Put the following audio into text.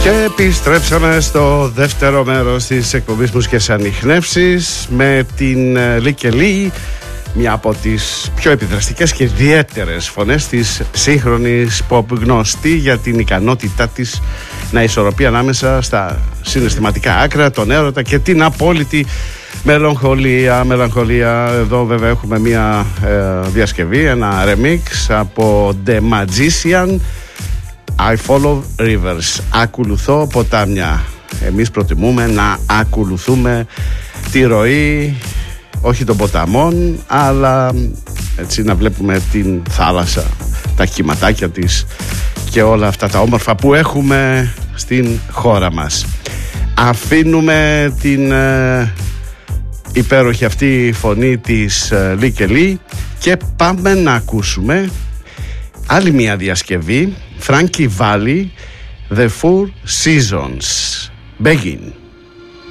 Και επιστρέψαμε στο δεύτερο μέρος της εκπομπής Μουσικές Ανιχνεύσεις με την Λίκε Λί, μια από τις πιο επιδραστικές και ιδιαίτερες φωνές της σύγχρονης pop, γνωστή για την ικανότητά της να ισορροπεί ανάμεσα στα συναισθηματικά άκρα, τον έρωτα και την απόλυτη μελαγχολία. Εδώ βέβαια έχουμε μια διασκευή, ένα remix από The Magician, I follow rivers. Ακολουθώ ποτάμια. Εμείς προτιμούμε να ακολουθούμε τη ροή, όχι των ποταμών, αλλά έτσι να βλέπουμε την θάλασσα, τα κύματάκια της και όλα αυτά τα όμορφα που έχουμε στην χώρα μας. Αφήνουμε την υπέροχη αυτή φωνή της Λίκε Λί και πάμε να ακούσουμε άλλη μια διασκευή, Frankie Valli, The Four Seasons. Begin.